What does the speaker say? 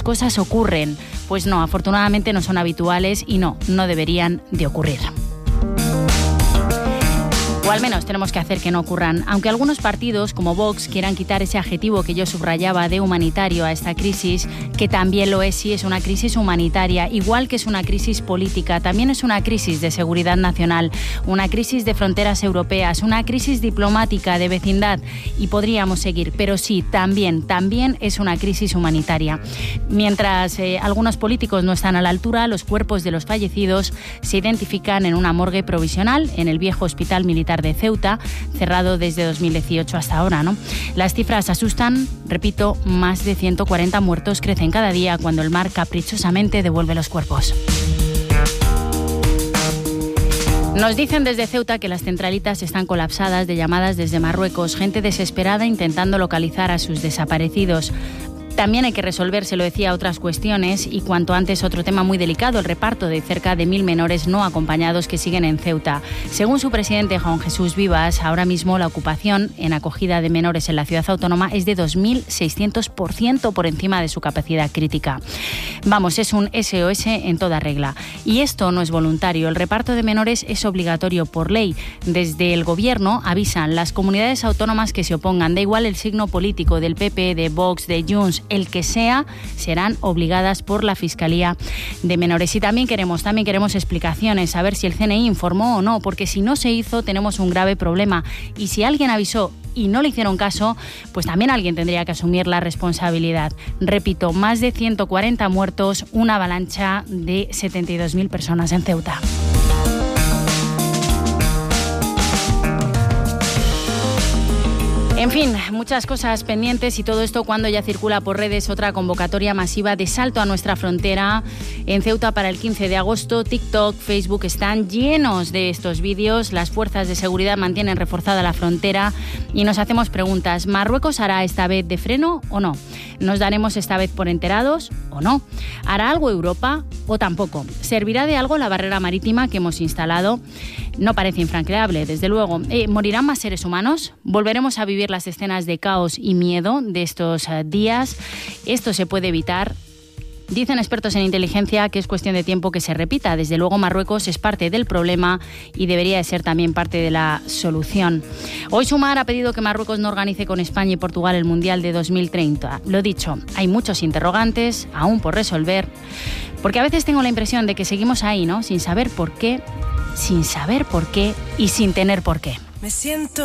cosas ocurren. Pues no, afortunadamente no son habituales y no deberían de ocurrir. O al menos tenemos que hacer que no ocurran. Aunque algunos partidos, como Vox, quieran quitar ese adjetivo que yo subrayaba de humanitario a esta crisis, que también lo es, sí, es una crisis humanitaria, igual que es una crisis política, también es una crisis de seguridad nacional, una crisis de fronteras europeas, una crisis diplomática, de vecindad, y podríamos seguir. Pero sí, también es una crisis humanitaria. Mientras algunos políticos no están a la altura, los cuerpos de los fallecidos se identifican en una morgue provisional en el viejo hospital militar de Ceuta, cerrado desde 2018 hasta ahora, ¿no? Las cifras asustan, repito, más de 140 muertos crecen cada día cuando el mar caprichosamente devuelve los cuerpos. Nos dicen desde Ceuta que las centralitas están colapsadas de llamadas desde Marruecos, gente desesperada intentando localizar a sus desaparecidos. También hay que resolver, se lo decía, otras cuestiones y cuanto antes otro tema muy delicado, el reparto de cerca de 1.000 menores no acompañados que siguen en Ceuta. Según su presidente Juan Jesús Vivas, ahora mismo la ocupación en acogida de menores en la ciudad autónoma es de 2.600% por encima de su capacidad crítica. Vamos, es un SOS en toda regla. Y esto no es voluntario, el reparto de menores es obligatorio por ley. Desde el Gobierno avisan las comunidades autónomas que se opongan, da igual el signo político del PP, de Vox, de Junts, el que sea, serán obligadas por la Fiscalía de Menores. Y también queremos explicaciones, a ver si el CNI informó o no, porque si no se hizo tenemos un grave problema. Y si alguien avisó y no le hicieron caso, pues también alguien tendría que asumir la responsabilidad. Repito, más de 140 muertos, una avalancha de 72.000 personas en Ceuta. En fin, muchas cosas pendientes y todo esto cuando ya circula por redes otra convocatoria masiva de salto a nuestra frontera en Ceuta para el 15 de agosto. TikTok, Facebook están llenos de estos vídeos. Las fuerzas de seguridad mantienen reforzada la frontera y nos hacemos preguntas. ¿Marruecos hará esta vez de freno o no? ¿Nos daremos esta vez por enterados o no? ¿Hará algo Europa o tampoco? ¿Servirá de algo la barrera marítima que hemos instalado? No parece infranqueable, desde luego. ¿Morirán más seres humanos? ¿Volveremos a vivir las escenas de caos y miedo de estos días? ¿Esto se puede evitar? Dicen expertos en inteligencia que es cuestión de tiempo que se repita. Desde luego Marruecos es parte del problema y debería de ser también parte de la solución. Hoy Sumar ha pedido que Marruecos no organice con España y Portugal el Mundial de 2030. Lo dicho, hay muchos interrogantes aún por resolver, porque a veces tengo la impresión de que seguimos ahí, ¿no? Sin saber por qué y sin tener por qué. Me siento